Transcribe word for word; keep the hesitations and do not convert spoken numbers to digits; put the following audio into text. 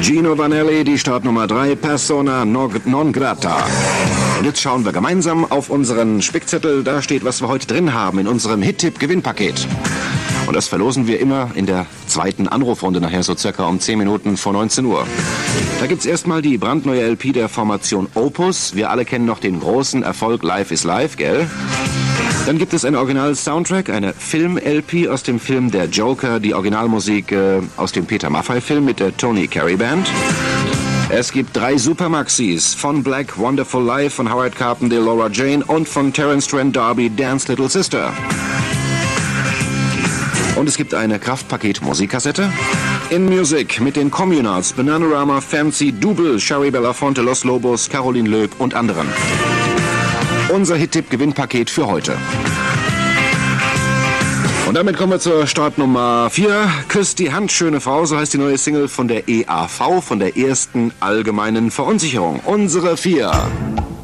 Gino Vanelli, die Startnummer drei, Persona non grata. Und jetzt schauen wir gemeinsam auf unseren Spickzettel. Da steht, was wir heute drin haben in unserem Hit-Tipp-Gewinnpaket. Und das verlosen wir immer in der zweiten Anrufrunde, nachher so circa um zehn Minuten vor neunzehn Uhr. Da gibt's erstmal die brandneue L P der Formation Opus. Wir alle kennen noch den großen Erfolg Life is Life, gell? Dann gibt es einen Original-Soundtrack, eine Film-L P aus dem Film Der Joker, die Originalmusik äh, aus dem Peter Maffay-Film mit der Tony Carey Band. Es gibt drei Supermaxis von Black, Wonderful Life, von Howard Carpendale, Laura Jane und von Terence Trent D'Arby, Dance Little Sister. Und es gibt eine Kraftpaket-Musikkassette. In Music mit den Communards, Bananarama, Fancy, Double, Shari Belafonte, Los Lobos, Caroline Loeb und anderen. Unser Hit-Tipp-Gewinnpaket für heute. Und damit kommen wir zur Startnummer vier. Küsst die Hand, schöne Frau, so heißt die neue Single von der E A V, von der ersten allgemeinen Verunsicherung. Unsere vier.